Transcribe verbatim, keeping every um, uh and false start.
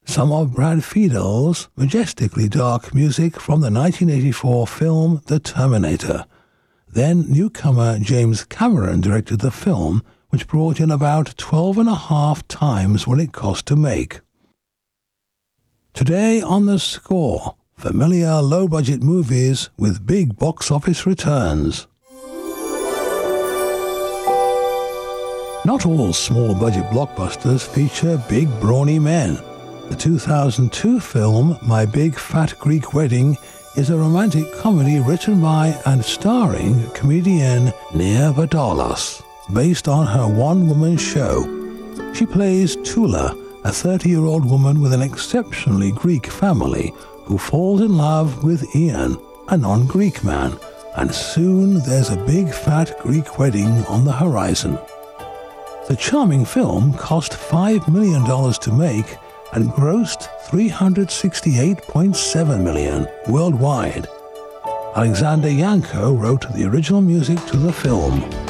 some of Brad Fiedel's majestically dark music from the nineteen eighty-four film The Terminator. Then newcomer James Cameron directed the film, which brought in about twelve and a half times what it cost to make. Today on The Score, familiar low-budget movies with big box office returns. Not all small-budget blockbusters feature big, brawny men. The two thousand two film My Big Fat Greek Wedding is a romantic comedy written by and starring comedian Nia Vardalos, based on her one-woman show. She plays Tula, a thirty-year-old woman with an exceptionally Greek family who falls in love with Ian, a non-Greek man, and soon there's a big fat Greek wedding on the horizon. The charming film cost five million dollars to make and grossed three hundred sixty-eight point seven million dollars worldwide. Alexander Yanko wrote the original music to the film.